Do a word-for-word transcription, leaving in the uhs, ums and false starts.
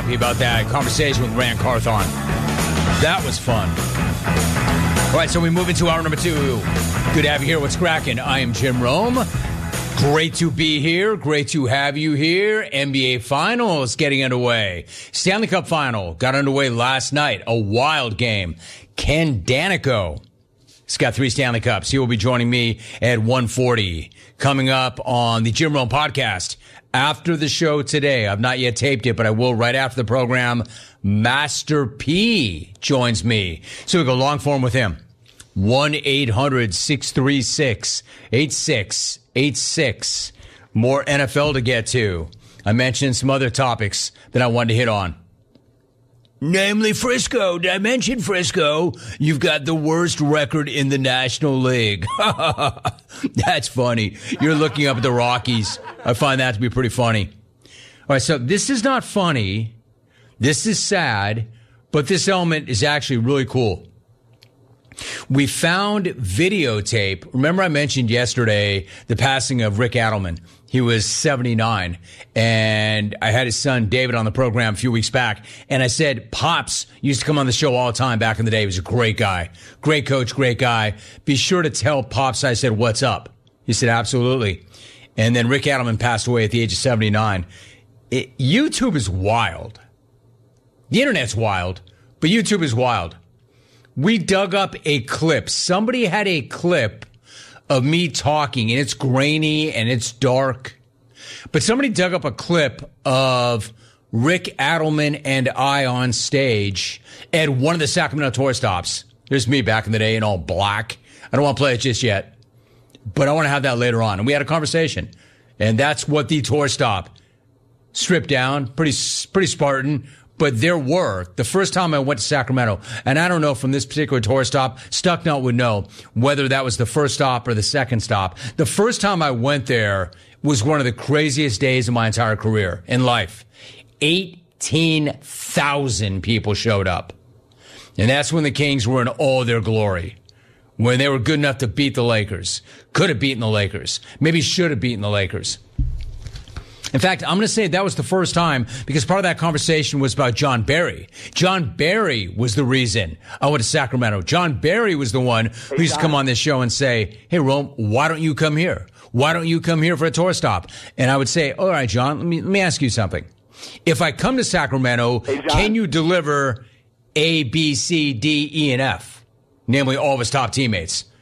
happy about that conversation with Rand Carthon. That was fun. All right, so we move into hour number two. Good to have you here. What's cracking? I am Jim Rome. Great to be here. Great to have you here. N B A Finals getting underway. Stanley Cup Final got underway last night. A wild game. Ken Daneyko. He's got three Stanley Cups. He will be joining me at one forty. Coming up on the Jim Rome podcast after the show today. I've not yet taped it, but I will right after the program. Master P joins me. So we go long form with him. one eight hundred six three six eight six eight six. More N F L to get to. I mentioned some other topics that I wanted to hit on. Namely Frisco. Did I mention Frisco? You've got the worst record in the National League. That's funny. You're looking up at the Rockies. I find that to be pretty funny. All right, so this is not funny. This is sad, but this element is actually really cool. We found videotape. Remember I mentioned yesterday the passing of Rick Adelman. He was seventy-nine, and I had his son David on the program a few weeks back, and I said, Pops used to come on the show all the time back in the day. He was a great guy, great coach, great guy. Be sure to tell Pops I said, what's up? He said, absolutely. And then Rick Adelman passed away at the age of seventy-nine. It, YouTube is wild. The internet's wild, but YouTube is wild. We dug up a clip. Somebody had a clip of me talking, and it's grainy and it's dark. But somebody dug up a clip of Rick Adelman and I on stage at one of the Sacramento tour stops. There's me back in the day in all black. I don't want to play it just yet, but I want to have that later on. And we had a conversation, and that's what the tour stop stripped down. Pretty, pretty Spartan. But there were, the first time I went to Sacramento, and I don't know from this particular tour stop, Stucknut would know whether that was the first stop or the second stop. The first time I went there was one of the craziest days of my entire career in life. eighteen thousand people showed up. And that's when the Kings were in all their glory. When they were good enough to beat the Lakers. Could have beaten the Lakers. Maybe should have beaten the Lakers. In fact, I'm going to say that was the first time because part of that conversation was about John Barry. John Barry was the reason I went to Sacramento. John Barry was the one who used to come on this show and say, hey, Rome, why don't you come here? Why don't you come here for a tour stop? And I would say, all right, John, let me, let me ask you something. If I come to Sacramento, hey, can you deliver A, B, C, D, E, and F? Namely, all of his top teammates.